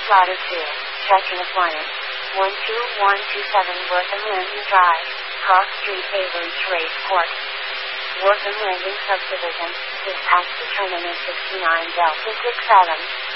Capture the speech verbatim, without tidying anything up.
Slaughter two. Check-in appointment. one two one two seven Wortham Landing Drive, Cross Street, Avery Race Court. Wortham Landing Subdivision. Dispatch determinant sixty-nine Delta six seven.